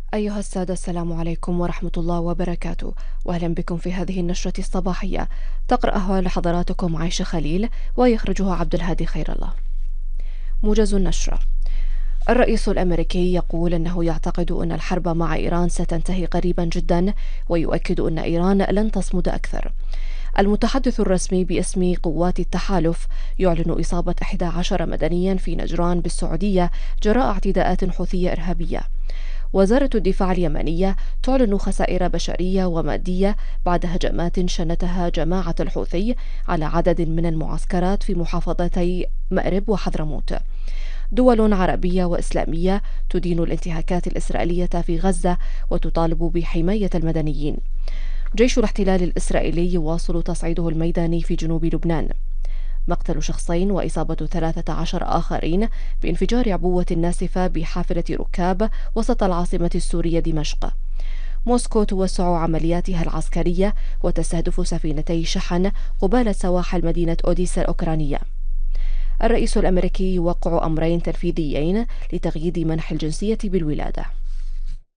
أيها السادة، السلام عليكم ورحمة الله وبركاته، وأهلا بكم في هذه النشرة الصباحية. تقرأها لحضراتكم عايشة خليل، ويخرجها عبد الهادي خير الله. موجز النشرة. الرئيس الأمريكي يقول أنه يعتقد أن الحرب مع إيران ستنتهي قريبا جدا، ويؤكد أن إيران لن تصمد أكثر. المتحدث الرسمي باسم قوات التحالف يعلن إصابة 11 مدنيا في نجران بالسعودية جراء اعتداءات حوثية إرهابية. وزارة الدفاع اليمنية تعلن خسائر بشرية ومادية بعد هجمات شنتها جماعة الحوثي على عدد من المعسكرات في محافظتي مأرب وحضرموت. دول عربية وإسلامية تدين الانتهاكات الإسرائيلية في غزة وتطالب بحماية المدنيين. جيش الاحتلال الإسرائيلي يواصل تصعيده الميداني في جنوب لبنان. مقتل شخصين وإصابة 13 آخرين بانفجار عبوة ناسفة بحافلة ركاب وسط العاصمة السورية دمشق. موسكو توسع عملياتها العسكرية وتستهدف سفينتي شحن قبالة سواحل مدينة أوديسا الأوكرانية. الرئيس الأمريكي يوقع أمرين تنفيذيين لتقييد منح الجنسية بالولادة.